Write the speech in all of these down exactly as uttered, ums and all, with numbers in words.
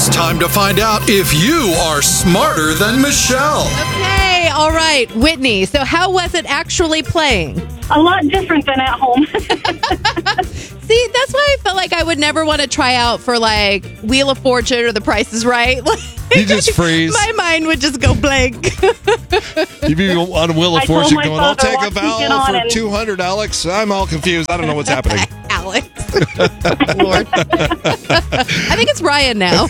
It's time to find out if you are smarter than Michelle. Okay, all right. Whitney, so how was it actually playing? A lot different than at home. See, that's why I felt like I would never want to try out for like Wheel of Fortune or The Price is Right. You just freeze. My mind would just go blank. You'd be on Wheel of I told Fortune my going, I'll father, take a "Watch me get vowel on for and-" two hundred, Alex. I'm all confused. I don't know what's happening. Alex. Lord. I think it's Ryan now.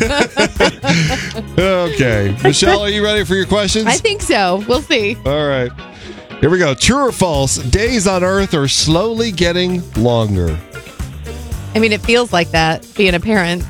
Okay. Michelle, are you ready for your questions? I think so. We'll see. All right. Here we go. True or false? Days on Earth are slowly getting longer. I mean, it feels like that, being a parent.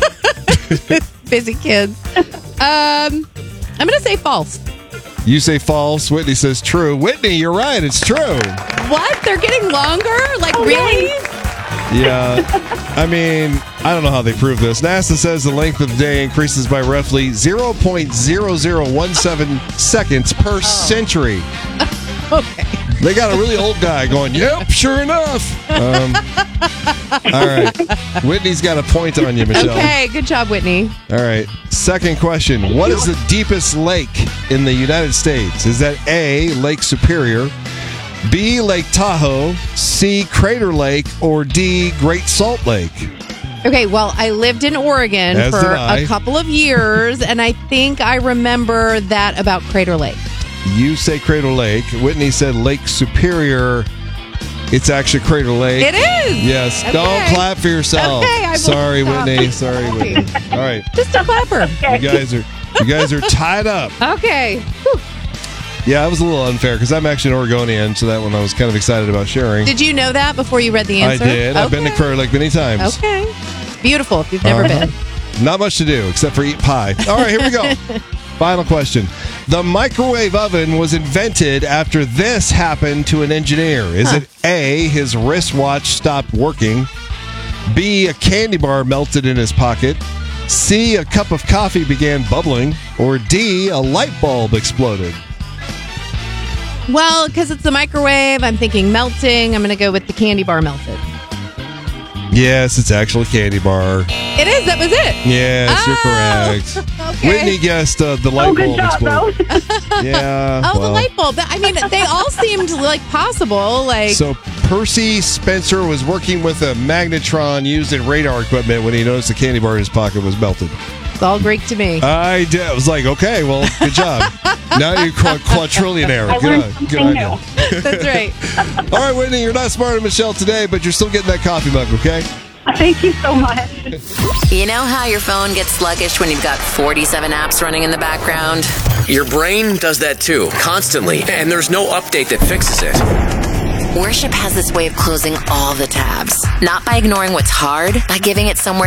Busy kids. Um, I'm going to say false. You say false. Whitney says true. Whitney, you're right. It's true. What? They're getting longer? Like, Oh, really? Yeah. I mean, I don't know how they prove this. NASA says the length of the day increases by roughly zero point zero zero one seven seconds per Oh. century. Okay. They got a really old guy going, yep, sure enough. Um, all right. Whitney's got a point on you, Michelle. Okay, good job, Whitney. All right. Second question. What is the deepest lake in the United States? Is that A, Lake Superior, B, Lake Tahoe, C, Crater Lake, or D, Great Salt Lake? Okay, well, I lived in Oregon As for did I. a couple of years, and I think I remember that about Crater Lake. You say Crater Lake. Whitney said Lake Superior. It's actually Crater Lake. It is! Yes. Okay. Don't clap for yourself. Okay, I will Sorry, stop. Whitney. Sorry, Whitney. All right. Just a clapper. You guys are you guys are tied up. Okay. Whew. Yeah, it was a little unfair because I'm actually an Oregonian, so that one I was kind of excited about sharing. Did you know that before you read the I answer? did. I've been to Okay. Crater Lake many times. Okay. It's beautiful if you've never Uh-huh. been. Not much to do except for eat pie. All right, here we go. Final question. The microwave oven was invented after this happened to an engineer. Is Huh. it A, his wristwatch stopped working, B, a candy bar melted in his pocket, C, a cup of coffee began bubbling, or D, a light bulb exploded? Well, because it's the microwave, I'm thinking melting. I'm going to go with the candy bar melted. Yes, it's actually candy bar. It is. That was it. Yes, Oh, you're correct. Okay. Whitney guessed uh, the light Oh, good bulb job, though. exploded. Yeah. Oh, the well. light bulb. I mean, they all seemed like possible. Like, So Percy Spencer was working with a magnetron used in radar equipment when he noticed the candy bar in his pocket was melted. it's all Greek to me. I did. I was like, okay, well, good job. Now you're quad- quadrillionaire. I Good, learned on- something good on new. you. That's right. All right, Whitney, you're not smarter than Michelle today, but you're still getting that coffee mug, okay? Thank you so much. You know how your phone gets sluggish when you've got forty-seven apps running in the background? Your brain does that too, constantly, and there's no update that fixes it. Worship has this way of closing all the tabs. Not by ignoring what's hard, by giving it somewhere